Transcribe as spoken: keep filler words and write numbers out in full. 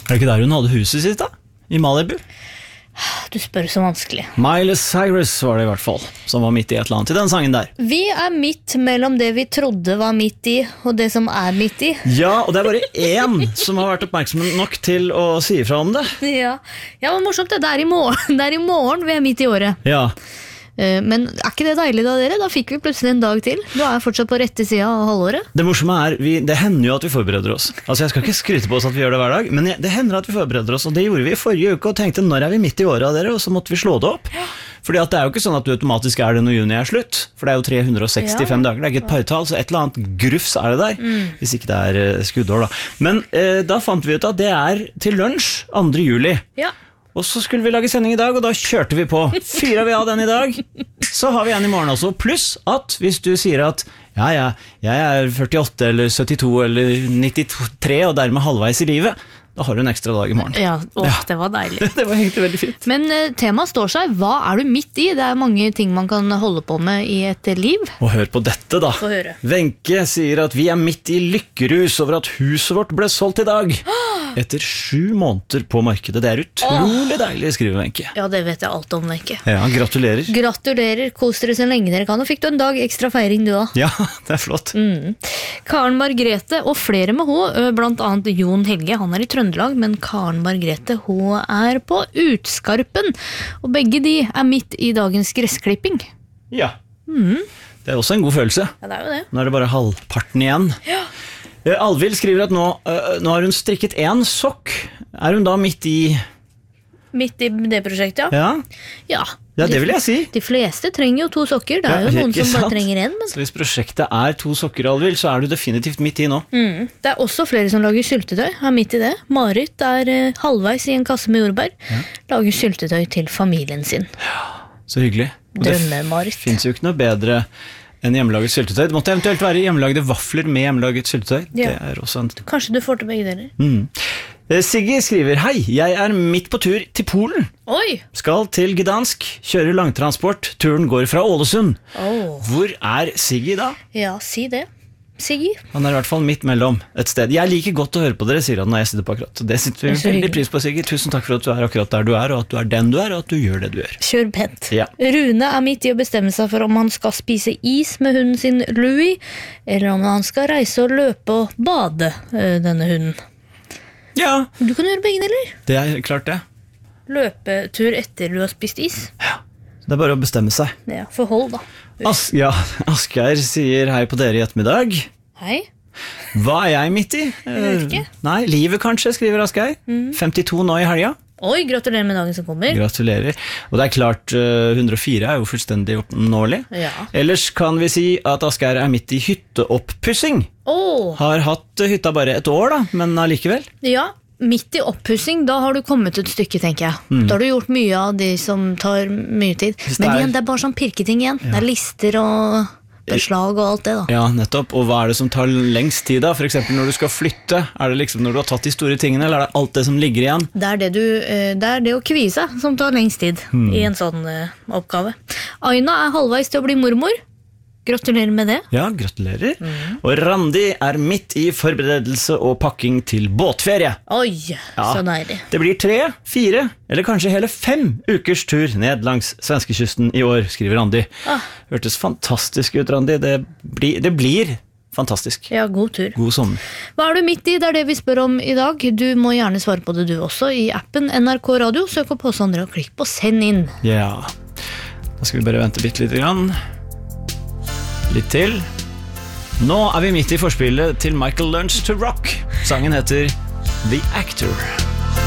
Er det ikke der hun hadde huset sitt da? I Malibu? Du spør så vanskelig. Miley Cyrus var det i hvert fall, som var midt i et eller annet i den sangen der. Vi er midt mellom det vi trodde var midt i, og det som er midt i. Ja, og det er bare én som har vært oppmerksom nok til å si ifra om det. Ja, ja men morsomt det. Det er i morgen, det er i morgen vi er midt i året. Ja. Men er ikke det deilig da, dere? Da fikk vi plutselig en dag til. Du er fortsatt på rette siden av halvåret. Det morsomme er, vi, det hender jo at vi forbereder oss. Altså jeg skal ikke skryte på oss at vi gjør det hver dag, men det hender at vi forbereder oss, og det gjorde vi i forrige uke, og tenkte når er vi midt i året av dere, og så måtte vi slå det opp. Fordi at det er jo ikke sånn at du automatisk er det når juni er slutt, for det er jo tre hundre og sekstifem ja. dager, det er ikke et partall, så et eller annet grufs er det der, mm. hvis ikke det er uh, skuddår da. Men uh, da fant vi ut at det er til lunsj andre juli. Ja. Og så skulle vi lage sending i dag, og da kjørte vi på. Fyrer vi av den i dag, så har vi en i morgen også. Pluss at hvis du sier at ja, ja, jeg er førtiåtte eller syttito eller nittitre og dermed halvveis i livet, da har du en ekstra dag i morgen. Ja, åh, ja. Det var deilig. Det var egentlig veldig fint. Men uh, temaet står seg. Hva er du midt i? Det er mange ting man kan holde på med i et liv. Og hør på dette da. Få høre. Wenche sier at vi er midt i lykkerus over at huset vårt ble solgt i dag. Etter sju måneder på markedet. Det er utrolig deilig, skriver Wenche. Ja, det vet jeg alt om, Wenche. Ja, gratulerer. Gratulerer. Kos dere så lenge dere kan. Og fikk du en dag ekstra feiring du da? Ja, det er flott. Mm. Karen Margrethe og flere med H, blant annet Jon Helge, han er i Trøndelag, men Karen Margrethe, hun er på Utskarpen. Og begge de er midt i dagens gressklipping. Ja. Mm. Det er også en god følelse. Ja, det er jo det. Nå er det bare halvparten igjen. Ja. Alvild skriver at nå, uh, nå har hun strikket en sokk. Er hun da midt i... Midt i det prosjektet, ja? Ja. Ja, det vil jeg si. De fleste trenger jo to sokker. Det er jo ja, noen som bare trenger en. Men... Så hvis prosjektet er to sokker, Alvild, så er du definitivt midt i nå. Mm. Det er også flere som lager syltetøy. Er midt i det. Marit er uh, halvveis i en kasse med jordbær. Ja. Lager syltetøy til familien sin. Ja, så hyggelig. Drømme-Marit. Det finnes jo ikke noe bedre enn hjemmelaget syltetøy. Det måtte eventuelt være hjemmelagde vafler med hjemmelaget syltetøy. Ja. Det er også en... Kanskje du får til begge deler. Mm. Siggy skriver, hei, jeg er midt på tur til Polen. Oi! Skal til Gdansk, kjører langtransport, turen går fra Ålesund. Oh. Hvor er Siggy da? Ja, si det. Siggy. Han er i hvert fall midt mellom et sted. Jeg liker godt å høre på dere, sier han når jeg sitter på akkurat. Det sitter vi veldig pris på, Siggy. Tusen takk for at du er akkurat der du er, og at du er den du er, og at du gjør det du gjør. Kjør pent. Ja. Rune er midt i å bestemme seg for om han skal spise is med hunden sin Louis, eller om han skal reise og løpe og bade denne hunden. Ja. Du kan gjøre begge deler. Det er klart det. Løpetur etter du har spist is. Ja, det er bare å bestemme seg. Ja, forhold da. As ja, Asgeir sier hei på dere i ettermiddag. Hei. Hva er jeg midt i? Jeg vet ikke. Nei, livet kanskje, skriver Asgeir. Mm. femtito nå i helga. Oi, gratulerer med dagen som kommer. Gratulerer. Og det er klart, hundre og fire er jo fullstendig oppnåelig. Ja. Ellers kan vi si at Asgeir er midt i hytteopppussing. Oh. Har hatt hytta bare et år da, men allikevel. Ja, midt i oppussing, da har du kommet et stykke, tenker jeg. Mm. Da har du gjort mye av de som tar mye tid. Men er... igjen, det er bare sånn pirketing igjen. Ja. Det er lister og... beslag og alt det da. Ja, nettopp. Og hva er det som tar lengst tid da? For eksempel når du skal flytte, er det liksom når du har tatt de store tingene, eller er det alt det som ligger igjen? Det er det, du, det, er det å kvie seg som tar lengst tid mm. i en sånn uh, oppgave. Aina er halvveis til å bli mormor. Gratulerer med det. Ja, gratulerer. Mm. Og Randi er midt i forberedelse og pakking til båtferie. Oi, ja, så deilig. Det blir tre, fire, eller kanskje hele fem ukers tur ned langs svenskekysten i år, skriver Randi. Ah. Hørtes fantastisk ut, Randi. Det blir, det blir fantastisk. Ja, god tur. God sommer. Hva er du midt i? Det er det vi spør om i dag. Du må gjerne svare på det du også i appen N R K Radio. Søk opp påstander og klikk på send inn. Ja, da skal vi bare vente bitte litt grann. Litt til. Nå er vi midt i forspillet til Michael Learns to Rock. Sangen heter The Actor.